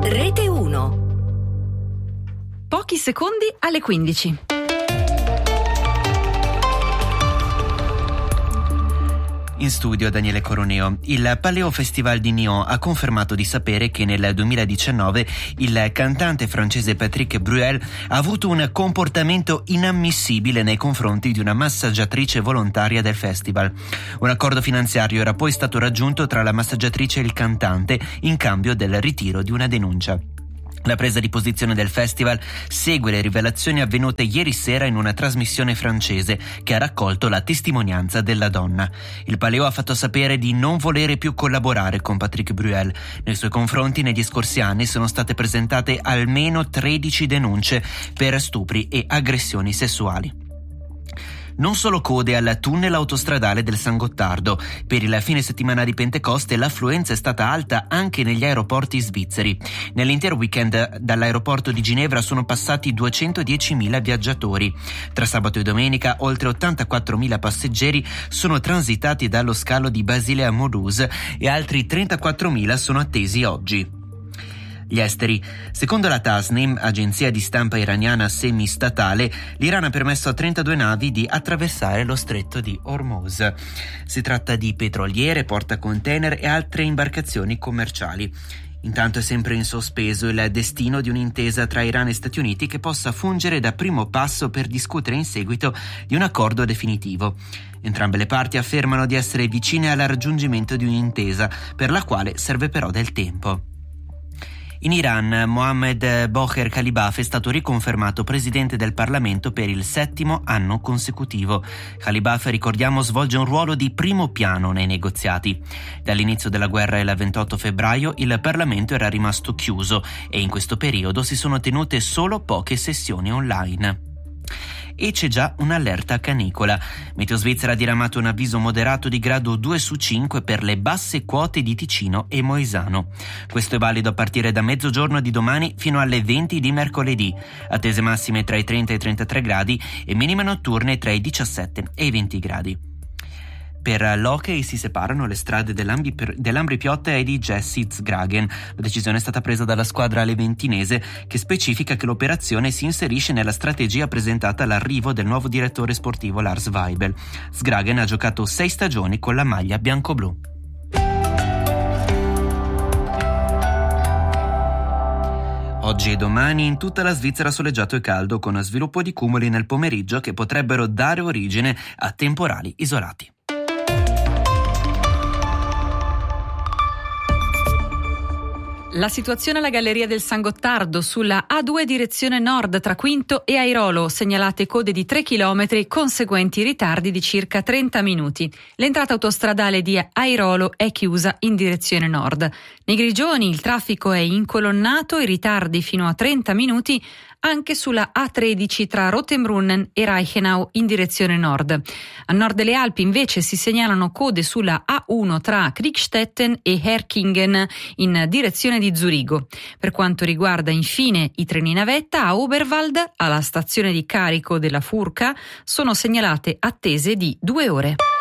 Rete 1. Pochi secondi alle 15. In studio Daniele Coroneo. Il Paleo Festival di Nyon ha confermato di sapere che nel 2019 il cantante francese Patrick Bruel ha avuto un comportamento inammissibile nei confronti di una massaggiatrice volontaria del festival. Un accordo finanziario era poi stato raggiunto tra la massaggiatrice e il cantante in cambio del ritiro di una denuncia. La presa di posizione del festival segue le rivelazioni avvenute ieri sera in una trasmissione francese che ha raccolto la testimonianza della donna. Il Paleo ha fatto sapere di non volere più collaborare con Patrick Bruel. Nei suoi confronti negli scorsi anni sono state presentate almeno 13 denunce per stupri e aggressioni sessuali. Non solo code al tunnel autostradale del San Gottardo. Per il fine settimana di Pentecoste l'affluenza è stata alta anche negli aeroporti svizzeri. Nell'intero weekend dall'aeroporto di Ginevra sono passati 210.000 viaggiatori. Tra sabato e domenica oltre 84.000 passeggeri sono transitati dallo scalo di Basilea-Mulhouse e altri 34.000 sono attesi oggi. Gli esteri. Secondo la Tasnim, agenzia di stampa iraniana semistatale, l'Iran ha permesso a 32 navi di attraversare lo stretto di Hormuz. Si tratta di petroliere, portacontainer e altre imbarcazioni commerciali. Intanto è sempre in sospeso il destino di un'intesa tra Iran e Stati Uniti che possa fungere da primo passo per discutere in seguito di un accordo definitivo. Entrambe le parti affermano di essere vicine al raggiungimento di un'intesa, per la quale serve però del tempo. In Iran, Mohammed Boher Khalibaf è stato riconfermato presidente del Parlamento per il 7° anno consecutivo. Khalibaf, ricordiamo, svolge un ruolo di primo piano nei negoziati. Dall'inizio della guerra il 28 febbraio il Parlamento era rimasto chiuso e in questo periodo si sono tenute solo poche sessioni online. E c'è già un'allerta canicola. Meteo Svizzera ha diramato un avviso moderato di grado 2 su 5 per le basse quote di Ticino e Moesano. Questo è valido a partire da mezzogiorno di domani fino alle 20 di mercoledì. Attese massime tra i 30 e i 33 gradi e minime notturne tra i 17 e i 20 gradi. Per l'hockey si separano le strade dell'Ambripiotta e di Jesse Zgragen. La decisione è stata presa dalla squadra leventinese che specifica che l'operazione si inserisce nella strategia presentata all'arrivo del nuovo direttore sportivo Lars Weibel. Zgragen ha giocato 6 stagioni con la maglia bianco-blu. Oggi e domani in tutta la Svizzera soleggiato e caldo con sviluppo di cumuli nel pomeriggio che potrebbero dare origine a temporali isolati. La situazione alla Galleria del San Gottardo sulla A2 direzione nord tra Quinto e Airolo, segnalate code di 3 km, conseguenti ritardi di circa 30 minuti. L'entrata autostradale di Airolo è chiusa in direzione nord. Nei Grigioni il traffico è incolonnato e ritardi fino a 30 minuti anche sulla A13 tra Rotenbrunnen e Reichenau in direzione nord. A nord delle Alpi invece si segnalano code sulla A1 tra Kriegstetten e Herkingen in direzione di Zurigo. Per quanto riguarda infine i treni navetta, a Oberwald, alla stazione di carico della Furka, sono segnalate attese di 2 ore.